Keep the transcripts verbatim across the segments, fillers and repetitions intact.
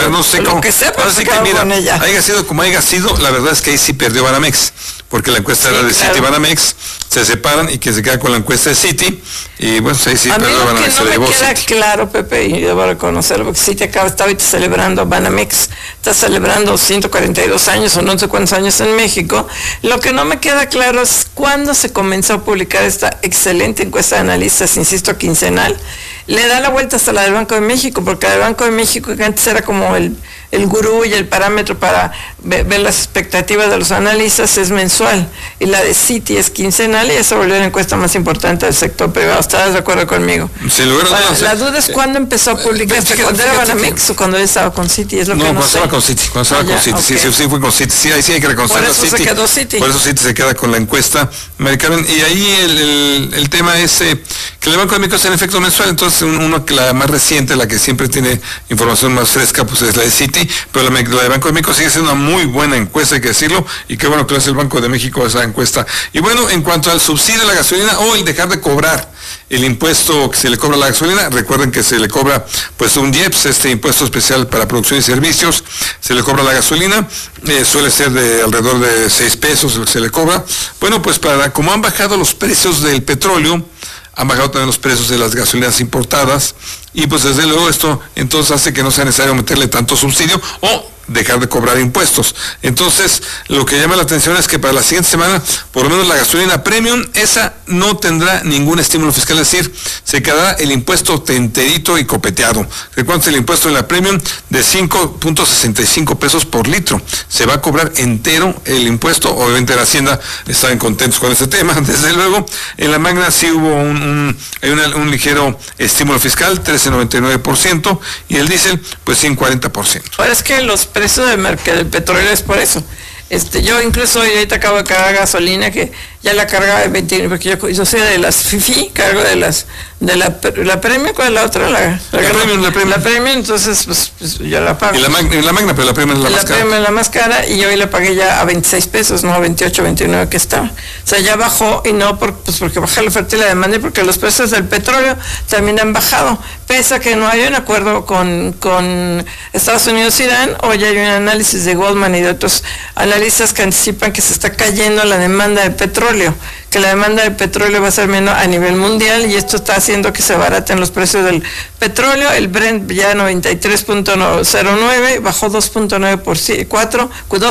ver, no sé cómo. Lo que sea, pero sí que mira, haya sido como haya sido, la verdad es que ahí sí perdió Banamex, porque la encuesta sí, era de claro. Citi y Banamex, se separan y que se queda con la encuesta de Citi, y bueno, ahí sí a perdió mí Banamex. A mí no me queda Citi. Claro, Pepe, y debo reconocerlo, porque Citi acaba, está ahorita celebrando, Banamex está celebrando ciento cuarenta y dos años o no sé cuántos años en México. Lo que no me queda claro es cuándo se comenzó a publicar esta excelente encuesta de analistas, insisto, quincenal. Le da la vuelta hasta la del Banco de México, porque la del Banco de México, que antes era como el, el gurú y el parámetro para ver, ver las expectativas de los analistas, es mensual, y la de Citi es quincenal, y esa volvió la encuesta más importante del sector privado. ¿Estás de acuerdo conmigo? Sí, lo bueno, no, la duda es cuándo empezó a publicar, eh, cuando era Banamex o cuando él estaba con Citi, es lo no, que no cuando sé. estaba con Citi, cuando estaba ah, con Citi, okay. sí, sí, sí fue con Citi, sí, ahí sí hay que reconocer Por eso a Citi. se quedó Citi. Por eso Citi se queda con la encuesta, Mari Carmen, y ahí el, el, el tema es eh, que el Banco de México es en efecto mensual, entonces un, uno que la más reciente, la que siempre tiene información más fresca, pues es la de Citi, pero la, la de Banco de México sigue siendo una muy buena encuesta, hay que decirlo, y qué bueno que lo hace el Banco de México esa encuesta. Y bueno, en cuanto al subsidio de la gasolina o el dejar de cobrar el impuesto que se le cobra a la gasolina, recuerden que se le cobra pues un I E P S, este impuesto especial para producción y servicios, se le cobra a la gasolina, eh, suele ser de alrededor de seis pesos lo que se le cobra. Bueno, pues para como han bajado los precios del petróleo, han bajado también los precios de las gasolinas importadas, y pues desde luego esto entonces hace que no sea necesario meterle tanto subsidio o dejar de cobrar impuestos. Entonces, lo que llama la atención es que para la siguiente semana, por lo menos la gasolina premium, esa no tendrá ningún estímulo fiscal, es decir, se quedará el impuesto enterito y copeteado. Recuerden, el impuesto en la premium de cinco punto sesenta y cinco pesos por litro. Se va a cobrar entero el impuesto. Obviamente la Hacienda estaban contentos con este tema, desde luego. En la Magna sí hubo un, un, hay una, un ligero estímulo fiscal, trece punto noventa y nueve por ciento, y el diésel, pues ciento cuarenta por ciento. Ahora es que los precios del mercado del petróleo es por eso. Este, yo incluso hoy ahorita acabo de cargar gasolina que ya la cargaba de veinte, porque yo, yo soy de las FIFI, cargo de las, de la, la Premium, ¿cuál es la otra? La, la, la, premium, la Premium. La Premium, entonces pues, pues yo la pago. Y la, mag, la Magna, pero la Premium es la, la más cara. La Premium es la más cara, y hoy la pagué ya a veintiséis pesos, no a veintiocho, veintinueve que estaba. O sea, ya bajó, y no por, pues porque baja la oferta y la demanda, y porque los precios del petróleo también han bajado. Pese a que no hay un acuerdo con, con Estados Unidos e Irán, hoy hay un análisis de Goldman y de otros analistas que anticipan que se está cayendo la demanda de petróleo, que la demanda de petróleo va a ser menos a nivel mundial, y esto está haciendo que se abaraten los precios del petróleo. El Brent ya noventa y tres punto cero nueve, bajó dos punto cero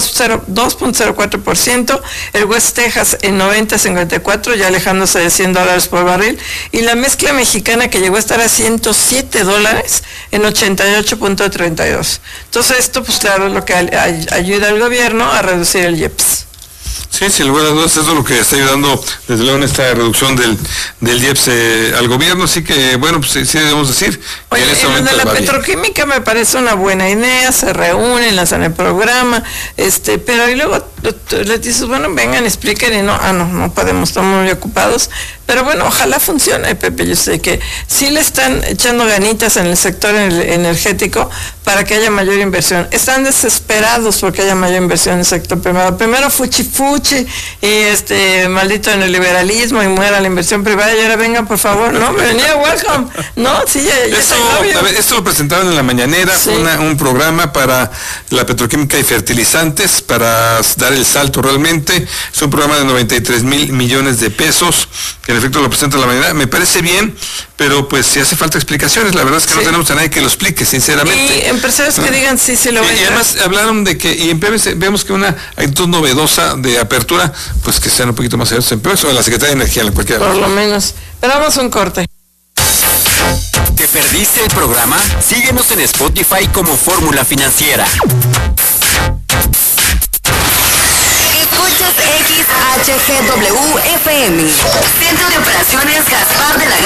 cuatro por ciento, el West Texas en noventa punto cincuenta y cuatro, ya alejándose de cien dólares por barril, y la mezcla mexicana que llegó a estar a ciento siete dólares en ochenta y ocho punto treinta y dos. Entonces esto pues claro es lo que ay, ayuda al gobierno a reducir el I E P S. Sí, sin lugar a dudas, eso es lo que está ayudando desde luego en esta reducción del, del I E P S eh, al gobierno, así que bueno, pues sí, sí debemos decir. Oye, en este en momento de la petroquímica me parece una buena idea, se reúnen, lanzan el programa, este, pero y luego les dices, bueno, vengan, expliquen, y no, ah, no, no podemos, estamos muy ocupados, pero bueno, ojalá funcione, Pepe. Yo sé que sí le están echando ganitas en el sector energético para que haya mayor inversión. Están desesperados porque haya mayor inversión en el sector privado. Primero fuchi fuchi y este maldito en el liberalismo y muera la inversión privada, y ahora vengan por favor, no, bienvenida, welcome. No, sí, ya, ya esto, a ver, esto lo presentaron en la mañanera, sí. una, un programa para la petroquímica y fertilizantes, para dar el salto realmente. Es un programa de noventa y tres mil millones de pesos, que en efecto lo presenta en la mañanera. Me parece bien, pero pues si hace falta explicaciones, la verdad es que sí. no tenemos a nadie que lo explique, sinceramente. Y empresarios que digan sí, sí lo ven. Y además hablaron de que, y en P B C vemos que una actitud novedosa de apertura, pues que sean un poquito más abiertos en P B C o en la Secretaría de Energía, en cualquiera. Por lo menos. Pero vamos a un corte. ¿Te perdiste el programa? Síguenos en Spotify como Fórmula Financiera. Escuchas X H G W F M, Centro de Operaciones Gaspar de la